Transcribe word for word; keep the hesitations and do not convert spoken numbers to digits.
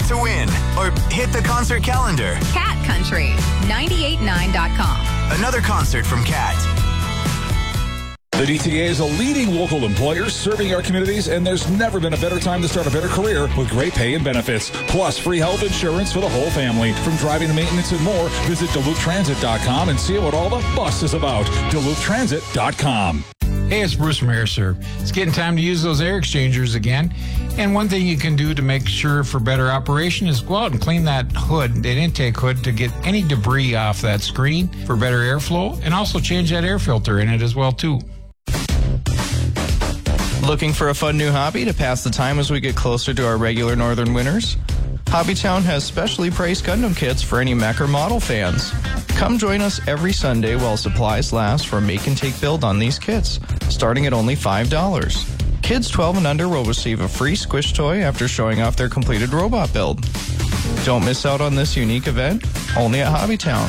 to win or hit the concert calendar. Cat Country, nine eight nine dot com. Another concert from Cat. The D T A is a leading local employer serving our communities, and there's never been a better time to start a better career with great pay and benefits, plus free health insurance for the whole family. From driving to maintenance and more, visit Duluth Transit dot com and see what all the fuss is about. Duluth Transit dot com. Hey, it's Bruce from AirServe. It's getting time to use those air exchangers again. And one thing you can do to make sure for better operation is go out and clean that hood, that intake hood, to get any debris off that screen for better airflow, and also change that air filter in it as well, too. Looking for a fun new hobby to pass the time as we get closer to our regular northern winters? Hobbytown has specially priced Gundam kits for any mech or model fans. Come join us every Sunday while supplies last for a make-and-take build on these kits, starting at only five dollars. Kids twelve and under will receive a free squish toy after showing off their completed robot build. Don't miss out on this unique event, only at Hobbytown.